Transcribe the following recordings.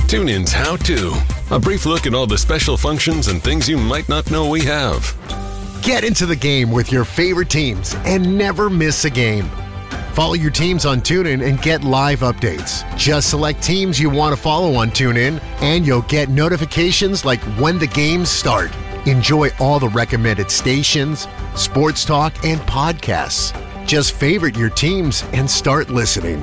TuneIn's How To. A brief look at all the special functions and things you might not know we have. Get into the game with your favorite teams and never miss a game. Follow your teams on TuneIn and get live updates. Just select teams you want to follow on TuneIn, and you'll get notifications like when the games start. Enjoy all the recommended stations, sports talk, and podcasts. Just favorite your teams and start listening.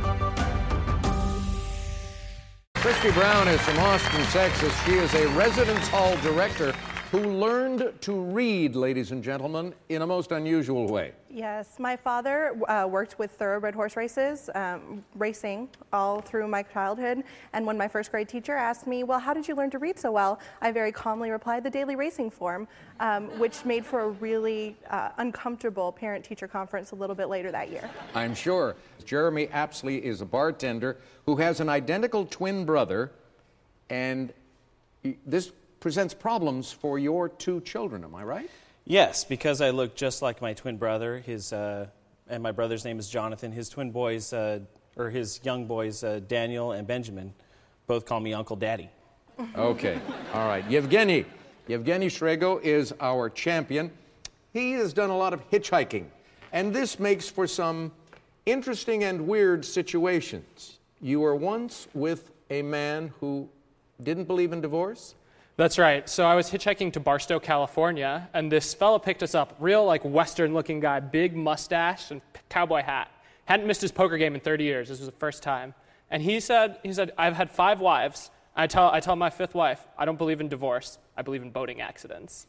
Christy Brown is from Austin, Texas. She is a residence hall director who learned to read, ladies and gentlemen, in a most unusual way. Yes, my father worked with thoroughbred horse races, racing all through my childhood. And when my first grade teacher asked me, well, how did you learn to read so well? I very calmly replied, the daily racing form, which made for a really uncomfortable parent-teacher conference a little bit later that year. I'm sure. Jeremy Apsley is a bartender who has an identical twin brother, and this presents problems for your two children, am I right? Yes, because I look just like my twin brother. And my brother's name is Jonathan. His twin boys, or his young boys, Daniel and Benjamin, both call me Uncle Daddy. Okay, all right. Yevgeny Shrego is our champion. He has done a lot of hitchhiking, and this makes for some interesting and weird situations. You were once with a man who didn't believe in divorce? That's right. So I was hitchhiking to Barstow, California, and this fella picked us up. Real, Western-looking guy, big mustache and cowboy hat. Hadn't missed his poker game in 30 years. This was the first time. And he said, I've had 5 wives. I tell my 5th wife, I don't believe in divorce. I believe in boating accidents.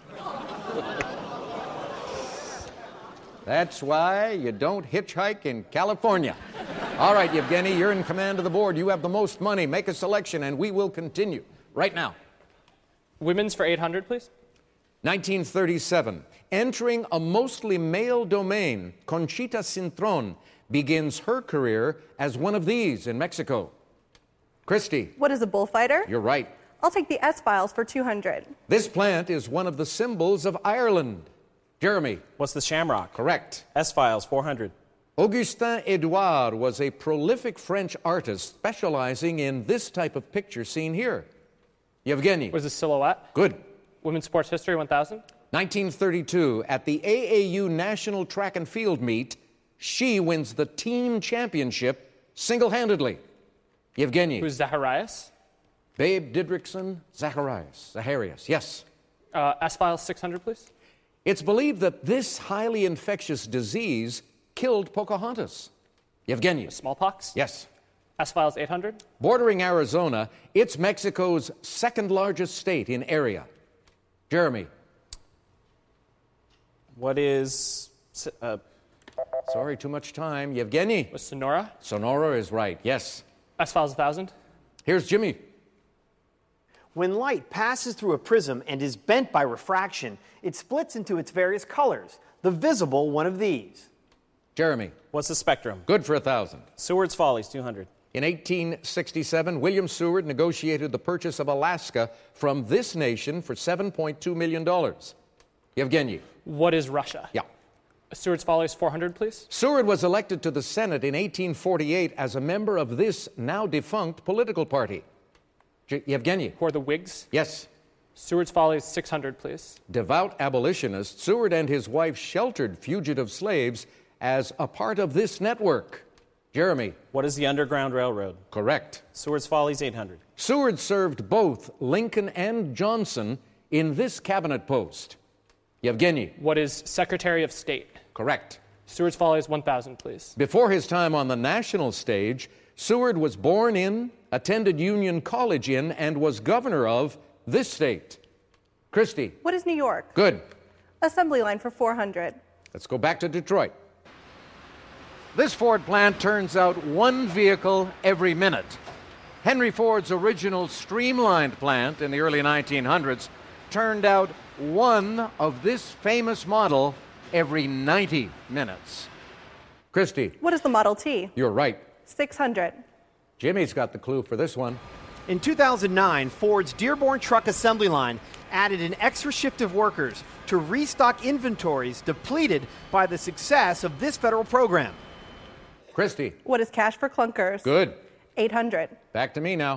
That's why you don't hitchhike in California. All right, Yevgeny, you're in command of the board. You have the most money. Make a selection, and we will continue right now. Women's for 800, please. 1937. Entering a mostly male domain, Conchita Cintron begins her career as one of these in Mexico. Christy. What is a bullfighter? You're right. I'll take the S-Files for 200. This plant is one of the symbols of Ireland. Jeremy. What's the shamrock? Correct. S-Files, 400. Augustin Edouard was a prolific French artist specializing in this type of picture seen here. Yevgeny. Was a silhouette? Good. Women's sports history, 1,000. 1932, at the AAU National Track and Field meet, she wins the team championship single-handedly. Yevgeny. Who's Zacharias? Babe Didrikson Zacharias, yes. S-Files, 600, please. It's believed that this highly infectious disease killed Pocahontas. Yevgeny. Smallpox? Yes. S-Files, 800. Bordering Arizona, it's Mexico's second largest state in area. Jeremy. What is... Sorry, too much time. Yevgeny. Was Sonora? Sonora is right, yes. S-Files, 1,000. Here's Jimmy. When light passes through a prism and is bent by refraction, it splits into its various colors. The visible one of these. Jeremy. What's the spectrum? Good for 1,000. Seward's Follies, 200. In 1867, William Seward negotiated the purchase of Alaska from this nation for $7.2 million. Yevgeny. What is Russia? Yeah. Seward's Follies, 400, please. Seward was elected to the Senate in 1848 as a member of this now defunct political party. Yevgeny. Who are the Whigs? Yes. Seward's Follies, 600, please. Devout abolitionist, Seward and his wife sheltered fugitive slaves as a part of this network. Jeremy. What is the Underground Railroad? Correct. Seward's Follies, 800. Seward served both Lincoln and Johnson in this cabinet post. Yevgeny. What is Secretary of State? Correct. Seward's Follies, 1,000, please. Before his time on the national stage, Seward was born in, attended Union College in, and was governor of this state. Christy. What is New York? Good. Assembly line for 400. Let's go back to Detroit. This Ford plant turns out one vehicle every minute. Henry Ford's original streamlined plant in the early 1900s turned out one of this famous model every 90 minutes. Christy. What is the Model T? You're right. 600. Jimmy's got the clue for this one. In 2009, Ford's Dearborn truck assembly line added an extra shift of workers to restock inventories depleted by the success of this federal program. Christy. What is Cash for Clunkers? Good. 800. Back to me now.